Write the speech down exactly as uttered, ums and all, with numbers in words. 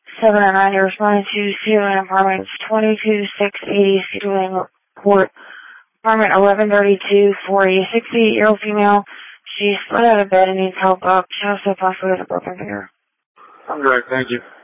seven oh nine, you're responding to Cedarland Apartments, twenty-two six eighty Cedarland Court, apartment eleven thirty-two, for a sixty-eight-year-old female. She slid out of bed and needs help up. She also possibly has a broken finger. I'm great, thank you.